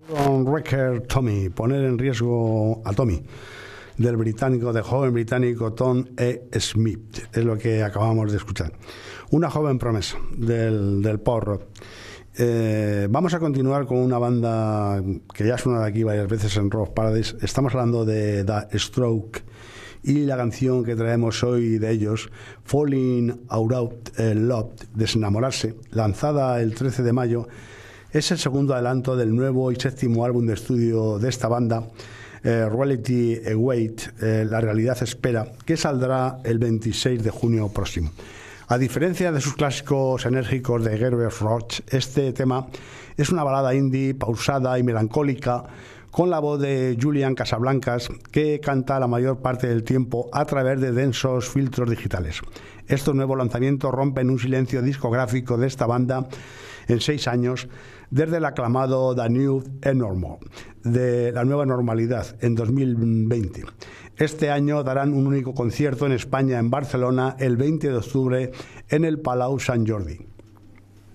Wrecker Tommy, poner en riesgo a Tommy, del joven británico Tom E. Smith, es lo que acabamos de escuchar. Una joven promesa del pop rock. Vamos a continuar con una banda que ya ha sonado aquí varias veces en Rock Paradise. Estamos hablando de The Stroke y la canción que traemos hoy de ellos, Falling Out of Love, Desenamorarse, lanzada el 13 de mayo, es el segundo adelanto del nuevo y séptimo álbum de estudio de esta banda, Reality Await, La Realidad Espera, que saldrá el 26 de junio próximo. A diferencia de sus clásicos enérgicos de Gerber Roach, este tema es una balada indie pausada y melancólica con la voz de Julian Casablancas, que canta la mayor parte del tiempo a través de densos filtros digitales. Estos nuevos lanzamientos rompen un silencio discográfico de esta banda en 6 años, desde el aclamado The New Normal, de la nueva normalidad, en 2020. Este año darán un único concierto en España, en Barcelona, el 20 de octubre, en el Palau Sant Jordi.